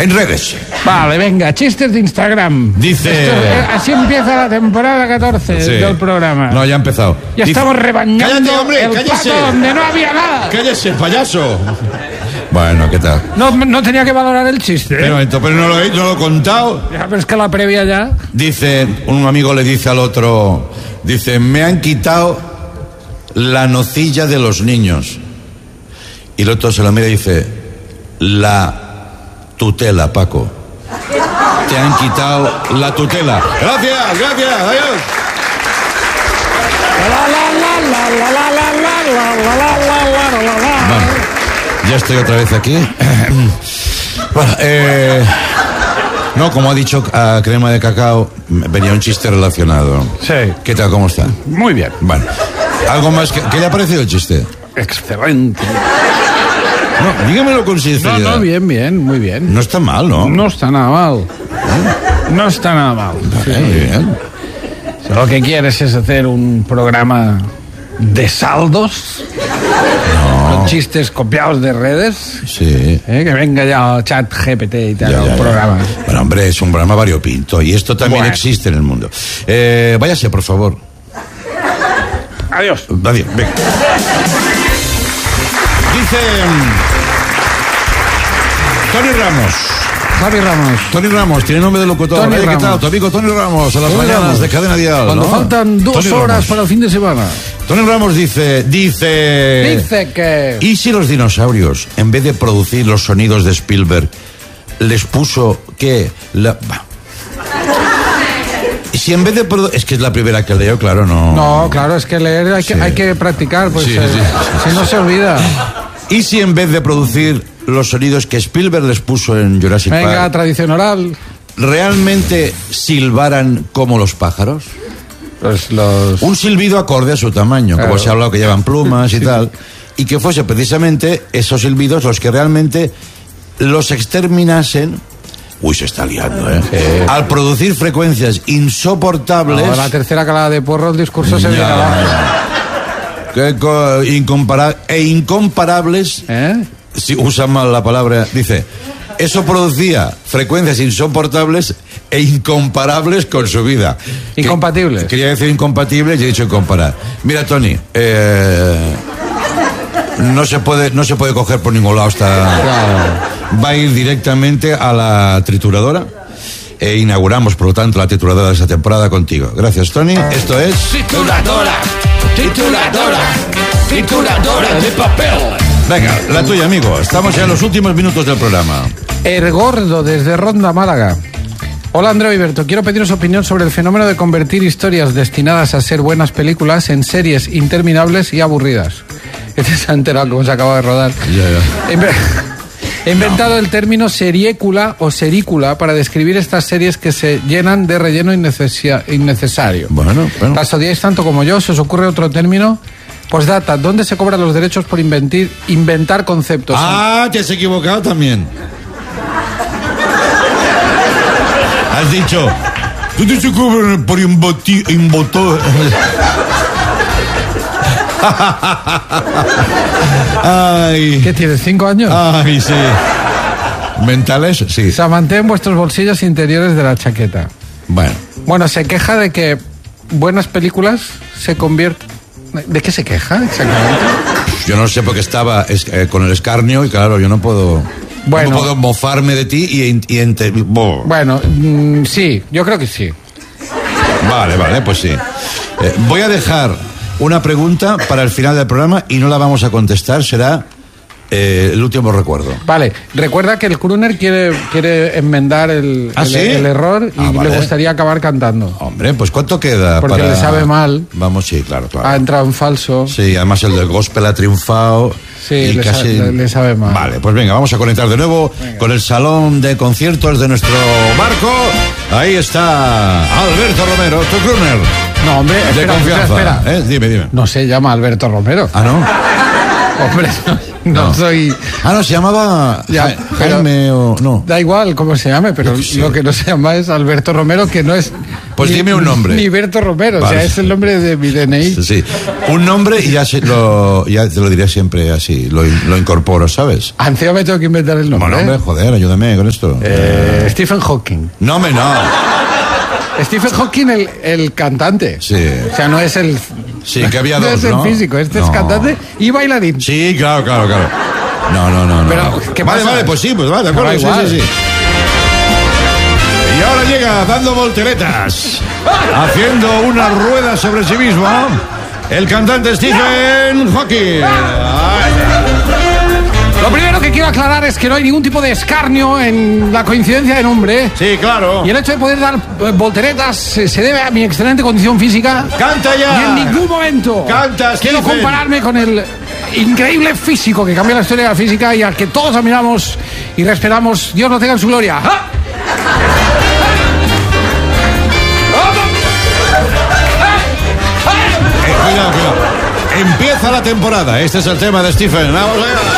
en redes. Vale, venga, chistes de Instagram. Dice... Así empieza la temporada 14 del programa. No, ya ha empezado. Ya estamos rebañando. ¡Cállate, hombre! El ¡Cállese! plato donde no había nada. ¡Cállese, payaso! Bueno, ¿qué tal? No tenía que valorar el chiste. Pero no lo he contado. Ya, pero es que la previa ya. Dice, un amigo le dice al otro, dice, me han quitado la nocilla de los niños. Y el otro se lo mira y dice, la tutela, Paco. Te han quitado la tutela. Gracias, adiós. Bueno, ya estoy otra vez aquí. Bueno, no, como ha dicho Crema de Cacao, venía un chiste relacionado. Sí. ¿Qué tal, cómo está? Muy bien. Bueno, ¿algo más? ¿Qué le ha parecido el chiste? Excelente. No, dígamelo con sinceridad. No, bien, muy bien. No está mal, ¿no? No está nada mal. No está nada mal. Sí. Muy bien. Si lo que quieres es hacer un programa de saldos, con chistes copiados de redes, Sí. que venga ya Chat GPT y tal, Ya. programa. Bueno, hombre, es un programa variopinto y esto también existe en el mundo. Váyase, por favor. Adiós. Adiós, venga. Dice Tony Ramos, tiene nombre de locutor. Tony ¿Qué Ramos. tal? Tu amigo Tony Ramos, a las Tony mañanas Ramos. de Cadena Dial. Cuando ¿no? faltan 2 Tony horas Ramos. para el fin de semana. Tony Ramos dice Que... ¿y si los dinosaurios, en vez de producir los sonidos de Spielberg, les puso que si en vez de es que es la primera que leo, claro, no. No, claro, es que leer hay que practicar, pues Sí. si no se olvida. ¿Y si en vez de producir los sonidos que Spielberg les puso en Jurassic Venga, Park, tradición oral. realmente silbaran como los pájaros? Pues los... Un silbido acorde a su tamaño, Claro. como se ha hablado que llevan plumas y tal, y que fuese precisamente esos silbidos los que realmente los exterminasen. Uy, se está liando, ¿eh? Sí. Al producir frecuencias insoportables. No, la tercera calada de porro, el discurso se viene abajo. Incomparables. Si usan mal la palabra, dice, eso producía frecuencias insoportables e incomparables con su vida. Incompatibles. Quería decir incompatibles y he dicho incomparar. Mira, Tony, no se puede coger por ningún lado va a ir directamente a la trituradora e inauguramos, por lo tanto, la trituradora de esta temporada contigo. Gracias, Tony. Esto es... Trituradora de papel. Venga, la tuya, amigo. Estamos ya en los últimos minutos del programa. Gordo, desde Ronda, Málaga. Hola, Andreu y Berto. Quiero pediros opinión sobre el fenómeno de convertir historias destinadas a ser buenas películas en series interminables y aburridas. Este se ha enterado cómo se acaba de rodar. He inventado el término seriécula o serícula para describir estas series que se llenan de relleno innecesario. Bueno. ¿Las odiáis tanto como yo? ¿Se os ocurre otro término? Postdata, ¿dónde se cobran los derechos por inventar conceptos? Ah, te has equivocado también. Has dicho, ¿dónde se cobran por invotar? Ay. ¿Qué tienes, 5 años? Ay, sí. ¿Mentales? Sí. O sea, mantén vuestros bolsillos interiores de la chaqueta. Bueno, se queja de que buenas películas se convierten... ¿De qué se queja exactamente? Yo no sé porque estaba con el escarnio y claro, yo no puedo... Bueno. No puedo mofarme de ti Bueno, sí, yo creo que sí. Vale, pues sí. Voy a dejar una pregunta para el final del programa y no la vamos a contestar, será el último recuerdo. Vale, recuerda que el crooner quiere enmendar el error y vale. le gustaría acabar cantando. Hombre, pues ¿cuánto queda? Porque le sabe mal. Vamos, sí, claro. Ha entrado en falso. Sí, además el del gospel ha triunfado. Sí, y le sabe mal. Vale, pues venga, vamos a conectar de nuevo con el salón de conciertos de nuestro barco. Ahí está Alberto Romero, tu crooner. No, hombre, de confianza. Espera. Dime. No se llama Alberto Romero. Ah, ¿no? Hombre, No soy... Ah, no, se llamaba Ya, Jaime o... No. Da igual cómo se llame, pero Sí. lo que no se llama es Alberto Romero, que no es... Pues dime un nombre. Ni Berto Romero, Vale. o sea, es el nombre de mi DNI. Sí, un nombre y ya te lo diré siempre así, lo incorporo, ¿sabes? Encima me tengo que inventar el nombre. Bueno, hombre, joder, ayúdame con esto. Stephen Hawking. No, hombre, no. Stephen Hawking, el cantante. Sí. O sea, no es el... Sí, que había no dos, es el ¿no? físico, este es No. cantante y bailarín. Sí, claro. No. Pero, ¿qué vale, pasa? pues sí, pues vale, de acuerdo, Da sí. igual. Y ahora llega dando volteretas, haciendo una rueda sobre sí mismo, el cantante Stephen Hawking. Lo primero que quiero aclarar es que no hay ningún tipo de escarnio en la coincidencia de nombre. Sí, claro. Y el hecho de poder dar volteretas se debe a mi excelente condición física. ¡Canta ya! Y en ningún momento Canta, quiero Stephen. compararme con el increíble físico que cambia la historia de la física y al que todos admiramos y respetamos. Dios lo tenga en su gloria. ¡Ah! Cuidado. Empieza la temporada. Este es el tema de Stephen. Vamos allá.